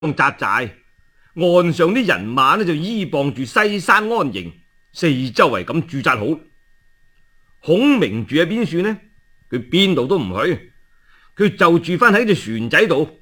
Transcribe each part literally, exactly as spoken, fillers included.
紮寨，岸上啲人馬呢就依傍住西山安營，四周圍咁駐紮好。孔明住喺邊處呢？佢邊度都唔去，佢就住翻喺隻船仔度。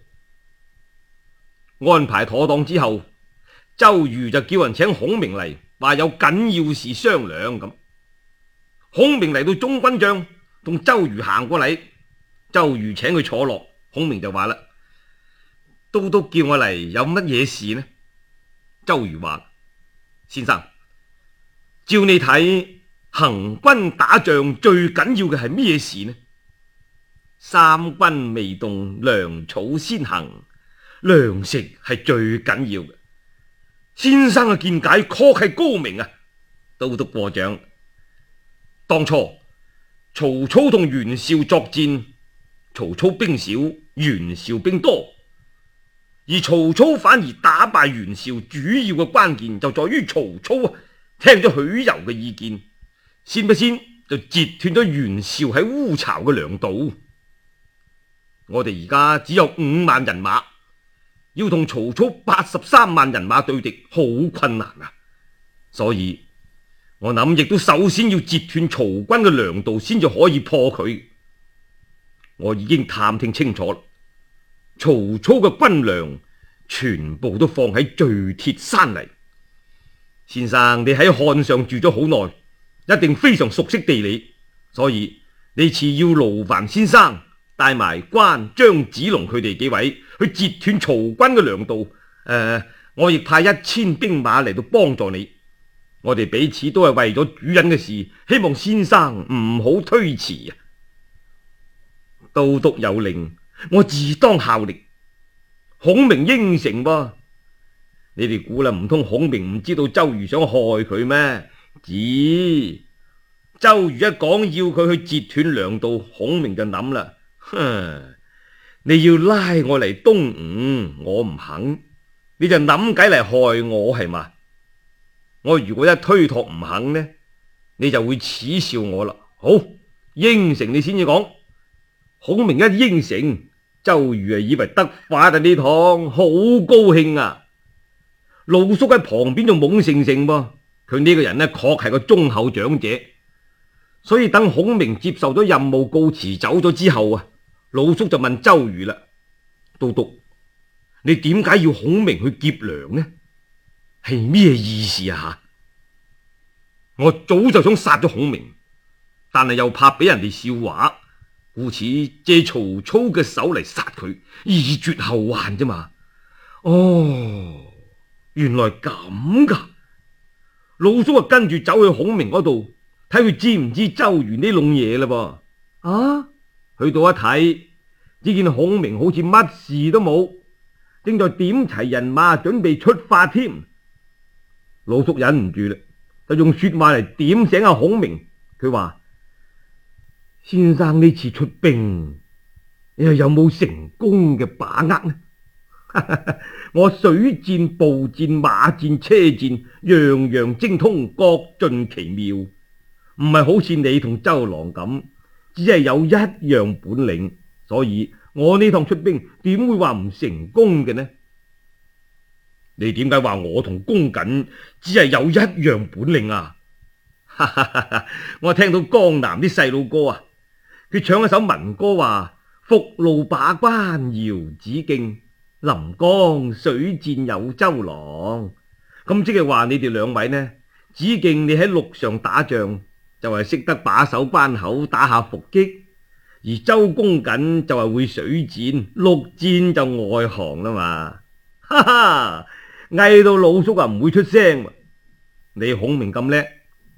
安排妥當之後，周瑜就叫人請孔明嚟，話有緊要事商量咁。孔明嚟到中軍帳，同周瑜行過嚟，周瑜請佢坐落，孔明就話啦：都督叫我嚟有乜嘢事呢？周瑜話：先生，照你睇，行軍打仗最緊要嘅係咩事呢？三軍未動，糧草先行，糧食係最緊要嘅。先生嘅見解確係高明啊！都督過獎。當初曹操同袁紹作戰，曹操兵少，袁紹兵多，而曹操反而打敗袁紹，主要嘅關鍵就在於曹操啊聽咗許攸嘅意見，先不先就截斷咗袁紹喺烏巢嘅糧道。我哋而家只有五萬人馬，要同曹操八十三萬人馬對敵，好困難啊！所以我諗亦都首先要截斷曹軍嘅糧道，先至可以破佢。我已經探聽清楚啦，曹操嘅軍糧全部都放喺聚鐵山嚟。先生，你喺漢上住咗好耐，一定非常熟悉地理，所以呢次要勞煩先生帶埋關張子龍佢哋幾位去截斷曹軍嘅糧道。誒、呃，我亦派一千兵馬嚟到幫助你。我哋彼此都係為咗主人嘅事，希望先生唔好推辭啊！都督有令，我自當效力。孔明應承噃，你哋估啦，唔通孔明唔知道周瑜想害佢咩？知周瑜一講要佢去截斷糧道，孔明就諗啦，哼，你要拉我嚟東吳，我唔肯，你就諗計嚟害我係嘛？我如果一推託唔肯呢，你就會恥笑我啦。好，應承你先至講。孔明一應承，周瑜啊以為得法啊，呢趟好高興啊。魯肅喺旁邊仲懵盛盛噃，佢呢個人呢確係個忠厚長者，所以等孔明接受咗任務告辭走咗之後啊，魯肅就問周瑜啦：都督，你點解要孔明去劫糧呢？係咩意思啊？我早就想殺咗孔明，但係又怕俾人哋笑話，故此借曹操嘅手嚟殺佢，以絕後患啫嘛。哦，原來咁噶！魯肅啊跟住走去孔明嗰度，睇佢知唔知周瑜呢籠嘢啦噃。啊，去到一睇，只見孔明好似乜事都冇，正在點齊人馬準備出發添。魯肅忍唔住啦，就用說話嚟點醒阿孔明。佢話：先生呢次出兵，又有冇成功嘅把握呢？我水戰、步戰、馬戰、車戰，樣樣精通，各盡其妙，唔係好似你同周郎咁，只係有一樣本領。所以我呢趟出兵點會話唔成功嘅呢？你點解話我同公瑾只係有一樣本領啊？我聽到江南啲細路哥啊，佢唱一首民歌話：伏路把關遙子敬，臨江水戰有周郎。咁即係話你哋兩位呢，子敬你喺陸上打仗就係識得把守關口打下伏擊，而周公瑾就係會水戰，陸戰就外行啦嘛。哈哈，嗌到魯肅啊唔會出聲。你孔明咁叻，